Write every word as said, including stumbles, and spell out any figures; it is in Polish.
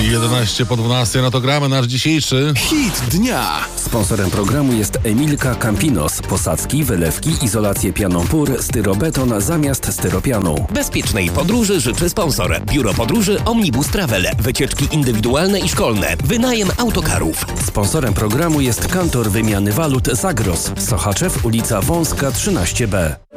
jedenaście po dwunastej, no to gramy nasz dzisiejszy hit dnia. Sponsorem programu jest Emilka Campinos. Posadzki, wylewki, izolację pianą pór, styrobeton zamiast styropianu. Bezpiecznej podróży życzy sponsor. Biuro Podróży Omnibus Travel. Wycieczki indywidualne i szkolne. Wynajem autokarów. Sponsorem programu jest Kantor Wymiany Walut Zagros. Sochaczew, ulica Wąska trzynaście B.